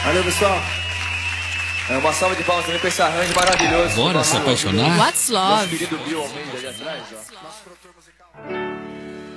Valeu, pessoal. Uma salva de palmas também com esse arranjo maravilhoso. Bora se apaixonar? What's Love? Nosso querido Bill Almeida ali atrás, ó. Nosso produtor musical.